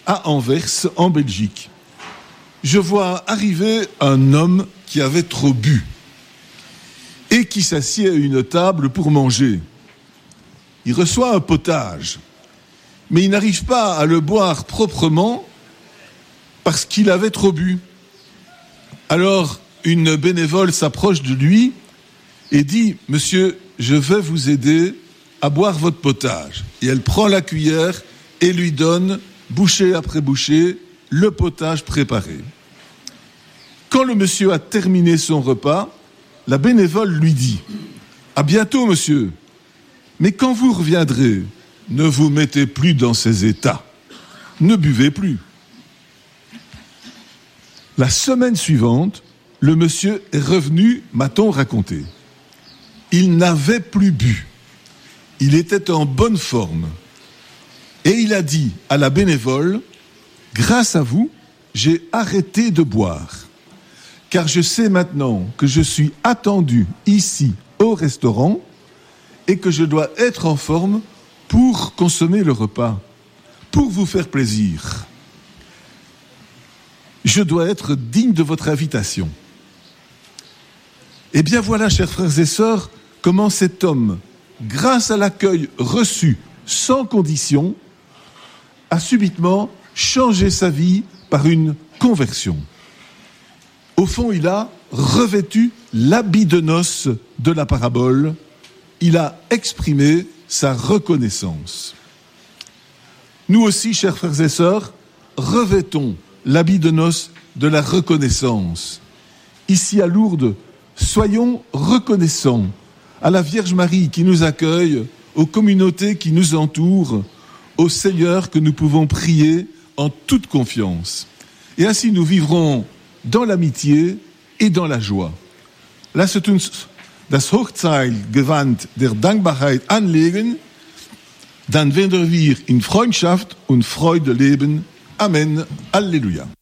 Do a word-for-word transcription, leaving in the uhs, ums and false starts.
à Anvers, en Belgique. Je vois arriver un homme qui avait trop bu et qui s'assied à une table pour manger. Il reçoit un potage, mais il n'arrive pas à le boire proprement parce qu'il avait trop bu. Alors, une bénévole s'approche de lui et dit « Monsieur, je vais vous aider à boire votre potage. » Et elle prend la cuillère et lui donne, bouchée après bouchée, le potage préparé. Quand le monsieur a terminé son repas, la bénévole lui dit « À bientôt, monsieur. Mais quand vous reviendrez, ne vous mettez plus dans ces états. Ne buvez plus. » La semaine suivante, le monsieur est revenu, m'a-t-on raconté. Il n'avait plus bu. Il était en bonne forme. Et il a dit à la bénévole, « Grâce à vous, j'ai arrêté de boire. Car je sais maintenant que je suis attendu ici au restaurant et que je dois être en forme pour consommer le repas, pour vous faire plaisir. Je dois être digne de votre invitation. » Eh bien voilà, chers frères et sœurs, comment cet homme, grâce à l'accueil reçu sans condition, a subitement changé sa vie par une conversion. Au fond, il a revêtu l'habit de noces de la parabole. Il a exprimé sa reconnaissance. Nous aussi, chers frères et sœurs, revêtons l'habit de noces de la reconnaissance. Ici à Lourdes, soyons reconnaissants à la Vierge Marie qui nous accueille, aux communautés qui nous entourent, au Seigneur que nous pouvons prier en toute confiance. Et ainsi nous vivrons dans l'amitié et dans la joie. Lasset uns das Hochzeitgewand der Dankbarkeit anlegen, dann werden wir in Freundschaft und Freude leben. Amen. Alléluia.